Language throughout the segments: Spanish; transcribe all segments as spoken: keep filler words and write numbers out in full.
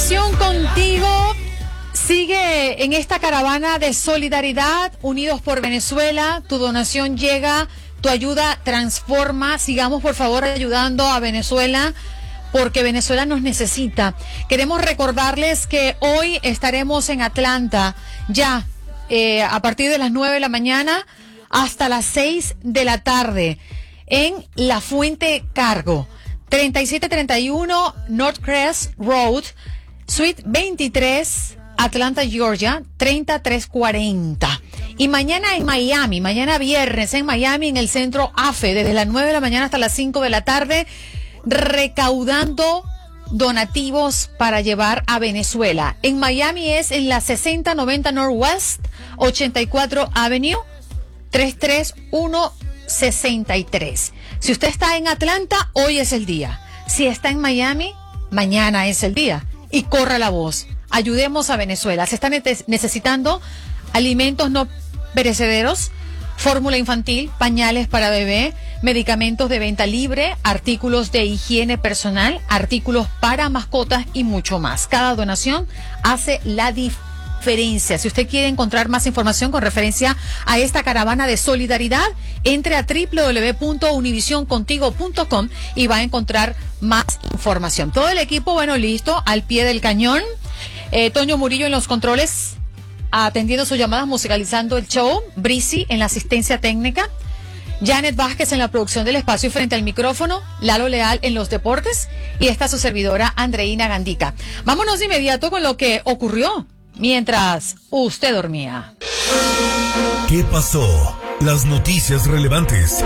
Univisión Contigo sigue en esta caravana de solidaridad, Unidos por Venezuela. Tu donación llega, tu ayuda transforma. Sigamos, por favor, ayudando a Venezuela, porque Venezuela nos necesita. Queremos recordarles que hoy estaremos en Atlanta, ya eh, a partir de las nueve de la mañana hasta las seis de la tarde, en La Fuente Cargo, treinta y siete treinta y uno Northcrest Road, Suite veintitrés, Atlanta, Georgia, treinta tres cuarenta. Y mañana en Miami, mañana viernes en Miami, en el centro A F E, desde las nueve de la mañana hasta las cinco de la tarde, recaudando donativos para llevar a Venezuela. En Miami es en la sesenta noventa Northwest, ochenta y cuatro Avenue, treinta y tres sesenta y tres. Si usted está en Atlanta, hoy es el día. Si está en Miami, mañana es el día. Y corra la voz. Ayudemos a Venezuela. Se están necesitando alimentos no perecederos, fórmula infantil, pañales para bebé, medicamentos de venta libre, artículos de higiene personal, artículos para mascotas y mucho más. Cada donación hace la diferencia. Si usted quiere encontrar más información con referencia a esta caravana de solidaridad, entre a doble u doble u doble u punto univision contigo punto com y va a encontrar más información. Todo el equipo, bueno, listo, al pie del cañón. Eh, Toño Murillo en los controles, atendiendo sus llamadas, musicalizando el show. Brisi en la asistencia técnica. Janet Vázquez en la producción del espacio y frente al micrófono. Lalo Leal en los deportes. Y esta su servidora, Andreina Gandica. Vámonos de inmediato con lo que ocurrió mientras usted dormía. ¿Qué pasó? Las noticias relevantes.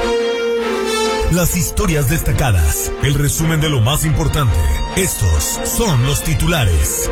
Las historias destacadas. El resumen de lo más importante. Estos son los titulares.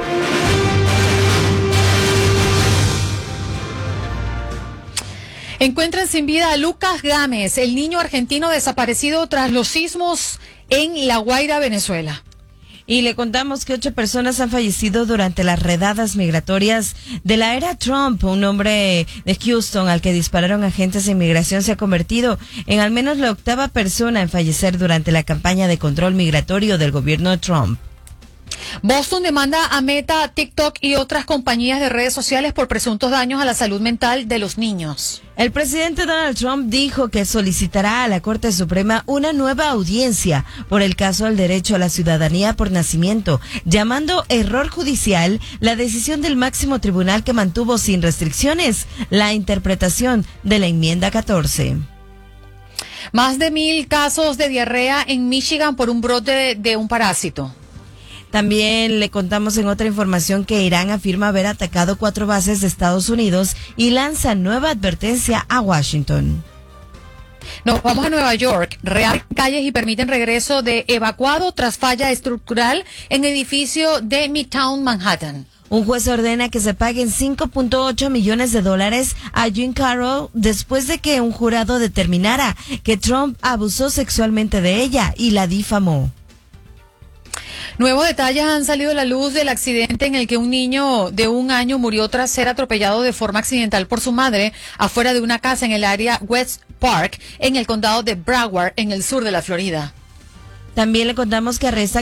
Encuentran sin vida a Lucas Gámez, el niño argentino desaparecido tras los sismos en La Guaira, Venezuela. Y le contamos que ocho personas han fallecido durante las redadas migratorias de la era Trump. Un hombre de Houston al que dispararon agentes de inmigración se ha convertido en al menos la octava persona en fallecer durante la campaña de control migratorio del gobierno de Trump. Boston demanda a Meta, TikTok y otras compañías de redes sociales por presuntos daños a la salud mental de los niños. El presidente Donald Trump dijo que solicitará a la Corte Suprema una nueva audiencia por el caso del derecho a la ciudadanía por nacimiento, llamando error judicial la decisión del máximo tribunal que mantuvo sin restricciones la interpretación de la enmienda catorce. Más de mil casos de diarrea en Michigan por un brote de, de un parásito. También le contamos en otra información que Irán afirma haber atacado cuatro bases de Estados Unidos y lanza nueva advertencia a Washington. Nos vamos a Nueva York. Reabren calles y permiten regreso de evacuado tras falla estructural en edificio de Midtown Manhattan. Un juez ordena que se paguen cinco punto ocho millones de dólares a Jean Carroll después de que un jurado determinara que Trump abusó sexualmente de ella y la difamó. Nuevos detalles han salido a la luz del accidente en el que un niño de un año murió tras ser atropellado de forma accidental por su madre afuera de una casa en el área West Park, en el condado de Broward, en el sur de la Florida. También le contamos que arrestan